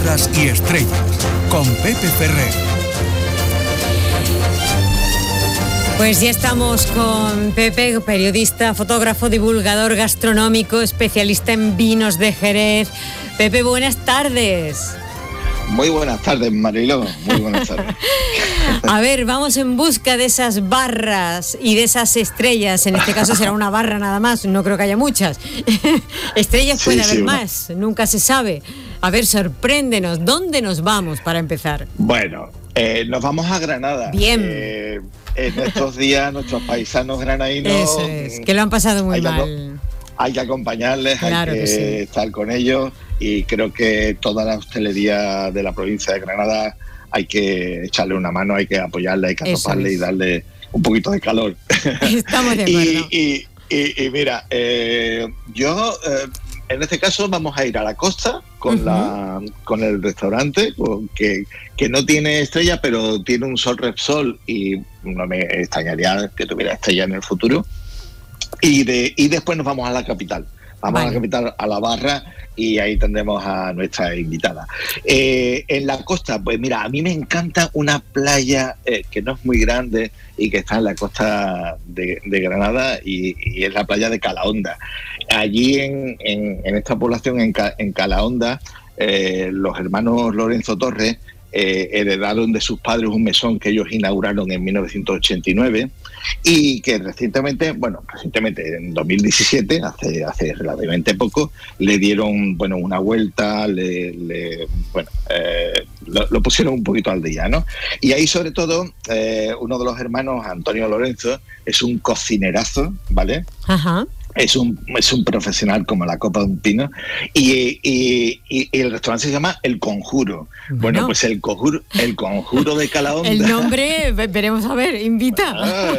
barras y estrellas, con Pepe Ferrer. Pues ya estamos con Pepe, periodista, fotógrafo, divulgador gastronómico, especialista en vinos de Jerez. Pepe, buenas tardes. Muy buenas tardes, Mariló. Muy buenas tardes. A ver, vamos en busca de esas barras y de esas estrellas. En este caso será una barra nada más, no creo que haya muchas. Estrellas puede haber más, nunca se sabe. A ver, sorpréndenos, ¿dónde nos vamos para empezar? Bueno, nos vamos a Granada. Bien. En estos días, nuestros paisanos granadinos... Eso es, que lo han pasado muy mal. Hay que acompañarles, claro hay que estar con ellos, y creo que toda la hostelería de la provincia de Granada hay que echarle una mano, hay que apoyarle, hay que arroparle y darle un poquito de calor. Estamos de acuerdo. y mira, yo en este caso vamos a ir a la costa con el restaurante que no tiene estrella, pero tiene un Sol Repsol, y no me extrañaría que tuviera estrella en el futuro. Y después nos vamos a la capital. Vamos a la capital, a la Barra, y ahí tendremos a nuestra invitada. En la costa, pues mira, a mí me encanta una playa que no es muy grande y que está en la costa de Granada, y es la playa de Calahonda. Allí en esta población, en Calahonda, los hermanos Lorenzo Torres heredaron de sus padres un mesón que ellos inauguraron en 1989, y que recientemente, en 2017, hace relativamente poco, le dieron una vuelta, lo pusieron un poquito al día, ¿no? Y ahí, sobre todo, uno de los hermanos, Antonio Lorenzo, es un cocinerazo, ¿vale? Ajá. Es un profesional como la copa de un pino, y el restaurante se llama El Conjuro. Bueno, pues el Conjuro de Calahonda. El nombre, veremos a ver, invita.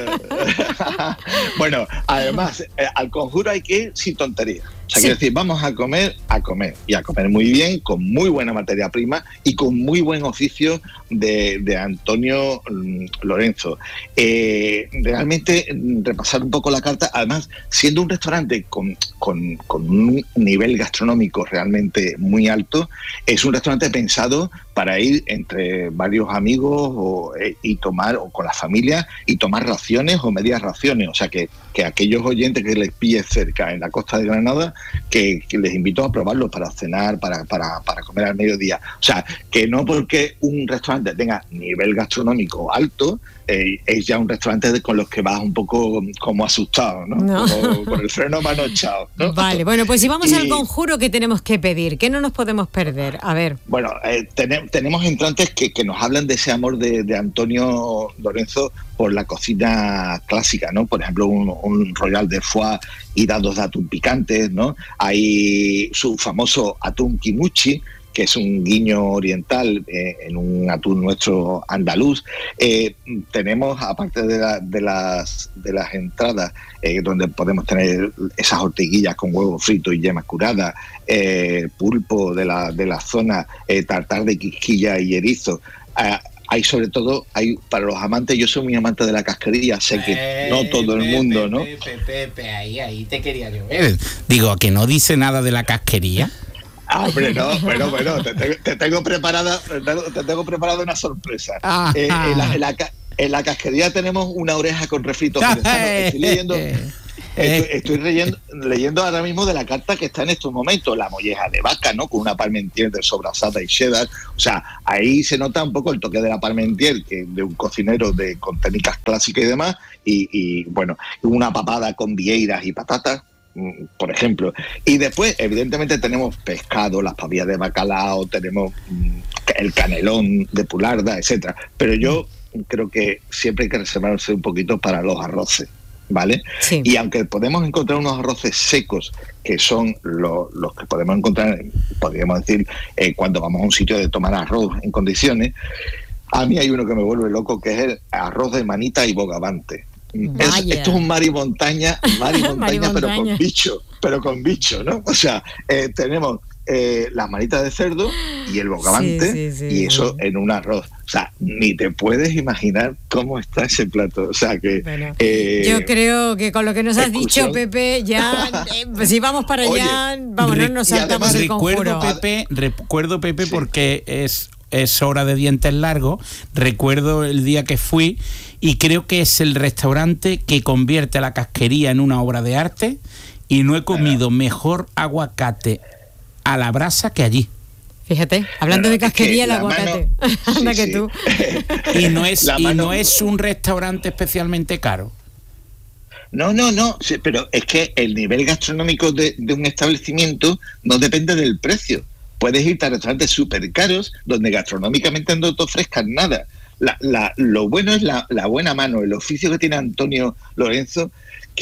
Bueno, además, al Conjuro hay que ir sin tontería. O sea, quiero decir, vamos a comer y a comer muy bien, con muy buena materia prima y con muy buen oficio de Antonio Lorenzo. Realmente, repasar un poco la carta, además, siendo un restaurante con un nivel gastronómico realmente muy alto, es un restaurante pensado para ir entre varios amigos y tomar, o con la familia, y tomar raciones o medias raciones. O sea, que aquellos oyentes que les pille cerca en la costa de Granada, que les invito a probarlo para cenar, para comer al mediodía. O sea, que no porque un restaurante tenga nivel gastronómico alto, es ya un restaurante con los que vas un poco como asustado, ¿no? Como con el freno manochado, ¿no? Vale, bueno, pues si vamos al Conjuro, ¿qué tenemos que pedir? ¿Qué no nos podemos perder? A ver. Bueno, tenemos entrantes que nos hablan de ese amor de Antonio Lorenzo por la cocina clásica, ¿no? Por ejemplo, un royal de foie y dados de atún picantes, ¿no? Hay su famoso atún kimuchi, que es un guiño oriental en un atún nuestro andaluz. Tenemos, aparte de las entradas, donde podemos tener esas ortiguillas con huevo frito y yema curada, pulpo de la zona, tartar de quisquilla y erizo. Hay, sobre todo, para los amantes, yo soy muy amante de la casquería, sé que no todo el mundo, ¿no? Ahí te quería yo ver. Digo, ¿que no dice nada de la casquería? Hombre, no, bueno, te tengo preparada una sorpresa. En la casquería tenemos una oreja con refrito jerezano. Estoy leyendo ahora mismo de la carta que está en estos momentos, la molleja de vaca, ¿no? Con una parmentier de sobrasada y cheddar. O sea, ahí se nota un poco el toque de la parmentier, que de un cocinero con técnicas clásicas y demás, y una papada con vieiras y patatas, por ejemplo. Y después, evidentemente, tenemos pescado, las pavillas de bacalao, tenemos el canelón de pularda, etcétera. Pero yo creo que siempre hay que reservarse un poquito para los arroces, ¿vale? Sí. Y aunque podemos encontrar unos arroces secos, que son los que podemos encontrar, podríamos decir, cuando vamos a un sitio de tomar arroz en condiciones, a mí hay uno que me vuelve loco, que es el arroz de manita y bogavante. Esto es un mar y montaña, pero con bicho, ¿no? O sea, tenemos las manitas de cerdo y el bogavante, y eso en un arroz. O sea, ni te puedes imaginar cómo está ese plato. O sea que... Bueno, yo creo que con lo que nos has dicho, Pepe, ya si vamos para allá, vamos, no nos saltamos el conjuro. Recuerdo, Pepe, porque es hora de dientes largos. Recuerdo el día que fui y creo que es el restaurante que convierte a la casquería en una obra de arte, y no he comido mejor aguacate a la brasa que allí. Fíjate, hablando de casquería, el aguacate. Anda que tú. Y no es un restaurante especialmente caro. No, sí, pero es que el nivel gastronómico de un establecimiento no depende del precio. Puedes irte a restaurantes súper caros donde gastronómicamente no te ofrezcan nada. Lo bueno es la buena mano, el oficio que tiene Antonio Lorenzo,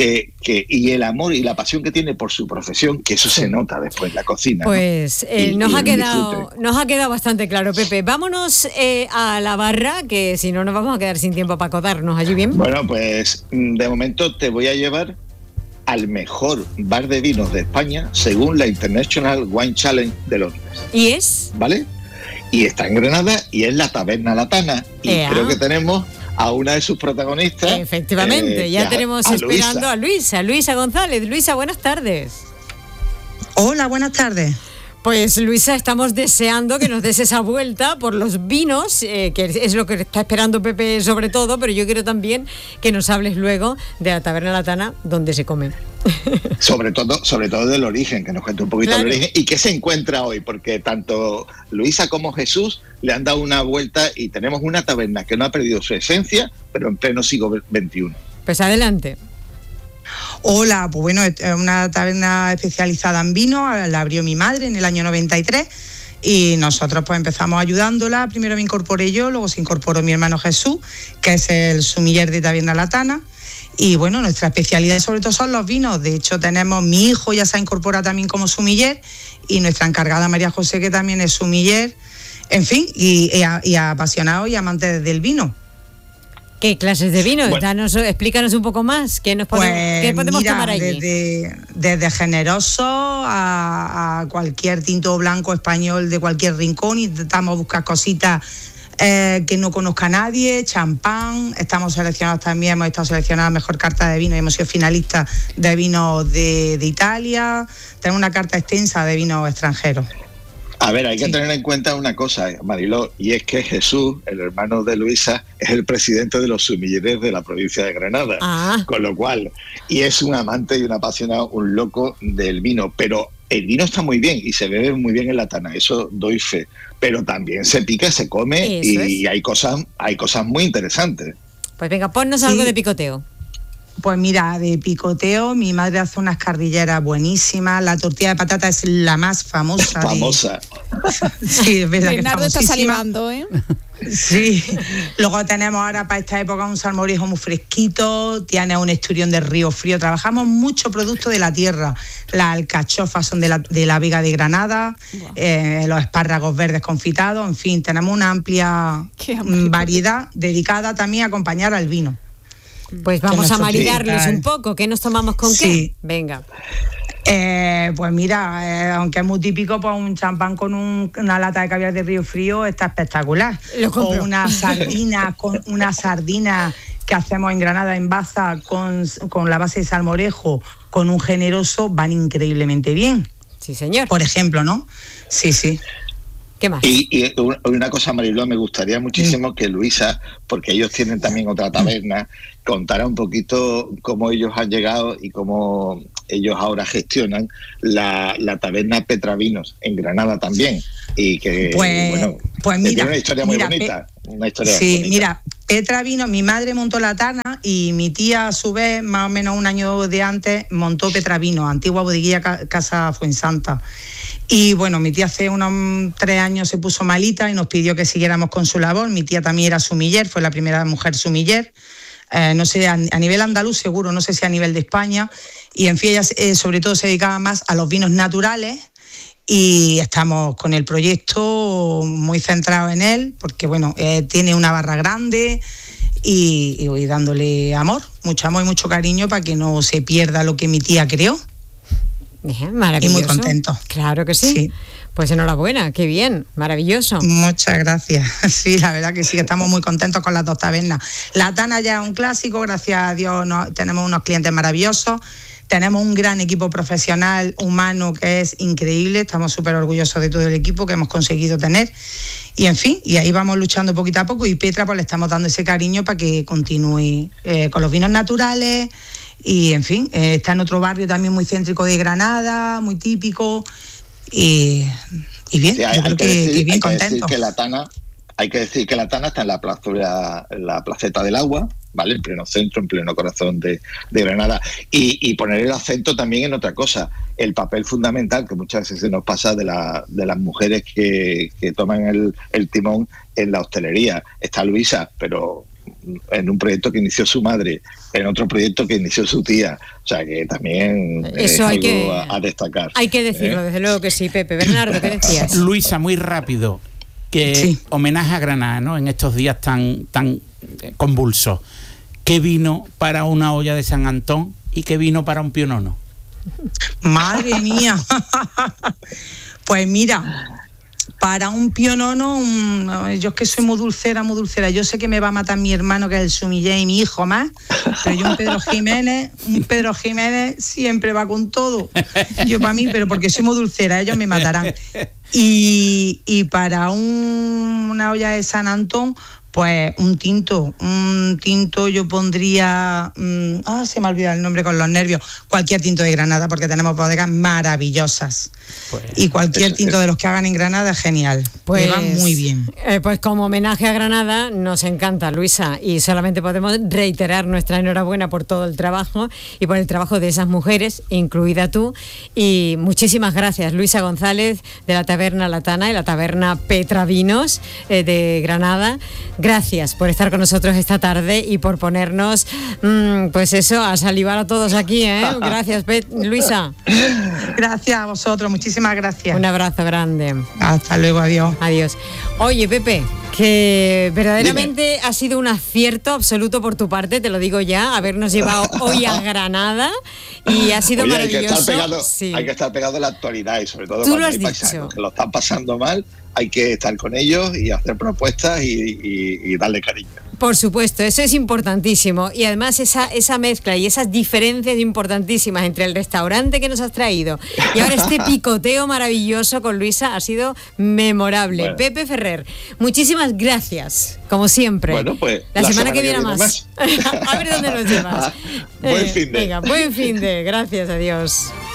y el amor y la pasión que tiene por su profesión, que eso se nota después en la cocina. Pues nos ha quedado bastante claro, Pepe. Vámonos a la barra, que si no nos vamos a quedar sin tiempo para acotarnos allí bien. Bueno, pues de momento te voy a llevar al mejor bar de vinos de España, según la International Wine Challenge de Londres. ¿Y es? ¿Vale? Y está en Granada y es la Taberna Latana. Y creo que tenemos a una de sus protagonistas. Efectivamente, ya tenemos esperando a Luisa González. Luisa, buenas tardes. Hola, buenas tardes. Pues Luisa, estamos deseando que nos des esa vuelta por los vinos, que es lo que está esperando Pepe sobre todo, pero yo quiero también que nos hables luego de la Taberna Latana, donde se come. Sobre todo del origen, que nos cuente un poquito del origen y qué se encuentra hoy, porque tanto Luisa como Jesús le han dado una vuelta y tenemos una taberna que no ha perdido su esencia, pero en pleno siglo XXI. Pues adelante. Hola, pues bueno, es una taberna especializada en vino, la abrió mi madre en el año 93 y nosotros pues empezamos ayudándola. Primero me incorporé yo, luego se incorporó mi hermano Jesús, que es el sumiller de Taberna Latana. Y bueno, nuestra especialidad sobre todo son los vinos. De hecho, tenemos mi hijo, ya se ha incorporado también como sumiller, y nuestra encargada María José, que también es sumiller. En fin, y apasionados y amantes del vino. ¿Qué clases de vino? Bueno, explícanos un poco más. ¿Qué podemos tomar allí? Desde generoso a cualquier tinto blanco español de cualquier rincón. Intentamos buscar cositas que no conozca nadie, champán. Estamos seleccionados también, hemos estado seleccionados a mejor carta de vino y hemos sido finalistas de vinos de Italia. Tenemos una carta extensa de vinos extranjeros. A ver, hay que tener en cuenta una cosa, Mariló, y es que Jesús, el hermano de Luisa, es el presidente de los sumilleres de la provincia de Granada. Con lo cual, y es un amante y un apasionado, un loco del vino. Pero el vino está muy bien y se bebe muy bien en la Tana, eso doy fe. Pero también se pica, se come y hay cosas muy interesantes. Pues venga, ponnos algo de picoteo. Pues mira, de picoteo, mi madre hace unas cardilleras buenísimas. La tortilla de patata es la más famosa. Famosa. Sí, es verdad. Bernardo está salivando, ¿eh? Sí. Luego tenemos ahora para esta época un salmorejo muy fresquito, tiene un esturión de río frío. Trabajamos mucho producto de la tierra. Las alcachofas son de la Vega de Granada, los espárragos verdes confitados. En fin, tenemos una amplia variedad dedicada también a acompañar al vino. Pues vamos a maridarlos un poco. ¿Qué nos tomamos con qué? Venga. Pues mira, aunque es muy típico, pues un champán con una lata de caviar de río frío está espectacular. O una sardina que hacemos en Granada en Baza con la base de salmorejo, con un generoso, van increíblemente bien. Sí, señor. Por ejemplo, ¿no? Sí, sí. ¿Qué más? Y una cosa, Mariló, me gustaría muchísimo que Luisa, porque ellos tienen también otra taberna, contara un poquito cómo ellos han llegado y cómo ellos ahora gestionan la taberna Petravinos en Granada también. Y que, pues mira, tiene una historia muy bonita. Mira, Petravino, mi madre montó la Tana y mi tía, a su vez, más o menos un año de antes, montó Petravino, antigua bodeguilla Casa Fuensanta. Y bueno, mi tía hace unos 3 años se puso malita y nos pidió que siguiéramos con su labor. Mi tía también era sumiller, fue la primera mujer sumiller. No sé, a nivel andaluz seguro, no sé si a nivel de España. Y en fin, ella sobre todo se dedicaba más a los vinos naturales y estamos con el proyecto muy centrados en él, porque bueno, tiene una barra grande y voy dándole amor, mucho amor y mucho cariño para que no se pierda lo que mi tía creó. Maravilloso. Y muy contentos. Claro que sí. Pues enhorabuena, qué bien, maravilloso. Muchas gracias. Sí, la verdad que sí, estamos muy contentos con las dos tabernas. La Tana ya es un clásico, gracias a Dios tenemos unos clientes maravillosos, tenemos un gran equipo profesional, humano, que es increíble, estamos súper orgullosos de todo el equipo que hemos conseguido tener. Y en fin, y ahí vamos luchando poquito a poco, y Petra pues le estamos dando ese cariño para que continúe con los vinos naturales. Y en fin, está en otro barrio también muy céntrico de Granada, muy típico. Y bien, sí, yo creo que bien contento. Hay que decir que la Tana está en la placeta del Agua, ¿vale? En pleno centro, en pleno corazón de Granada. Y poner el acento también en otra cosa, el papel fundamental que muchas veces se nos pasa de las mujeres que toman el timón en la hostelería. Está Luisa, pero en un proyecto que inició su madre, en otro proyecto que inició su tía, o sea que también eso es algo a destacar. Hay que decirlo, desde luego que sí, Pepe. Bernardo, ¿qué decías? Luisa, muy rápido, que homenaje a Granada, ¿no? En estos días tan convulsos. ¿Qué vino para una olla de San Antón y qué vino para un pionono? Madre mía. Pues mira, para un pionono, yo es que soy muy dulcera. Yo sé que me va a matar mi hermano, que es el sumillé, y mi hijo más, pero yo un Pedro Jiménez siempre va con todo. Yo para mí, pero porque soy muy dulcera, ellos me matarán. Y para una olla de San Antón, pues un tinto yo pondría, se me ha olvidado el nombre con los nervios, cualquier tinto de Granada, porque tenemos bodegas maravillosas, y cualquier tinto de los que hagan en Granada es genial, pues va muy bien. Pues como homenaje a Granada nos encanta, Luisa, y solamente podemos reiterar nuestra enhorabuena por todo el trabajo y por el trabajo de esas mujeres, incluida tú, y muchísimas gracias, Luisa González, de la taberna La Tana y la taberna Petra Vinos de Granada. Gracias por estar con nosotros esta tarde y por ponernos, pues eso, a salivar a todos aquí, ¿eh? Gracias, Luisa. Gracias a vosotros, muchísimas gracias. Un abrazo grande. Hasta luego, adiós. Adiós. Oye, Pepe, que verdaderamente ha sido un acierto absoluto por tu parte, te lo digo ya, habernos llevado hoy a Granada, y ha sido maravilloso. Hay que estar pegado a la actualidad, y sobre todo tú cuando lo has hay dicho, paisanos que lo están pasando mal, hay que estar con ellos y hacer propuestas y darle cariño. Por supuesto, eso es importantísimo, y además esa mezcla y esas diferencias importantísimas entre el restaurante que nos has traído y ahora este picoteo maravilloso con Luisa ha sido memorable. Bueno. Pepe Ferrer, muchísimas gracias, como siempre. Bueno, pues la semana que viene más. A ver dónde nos llevas. Buen fin de. Venga, buen fin de. Gracias, adiós.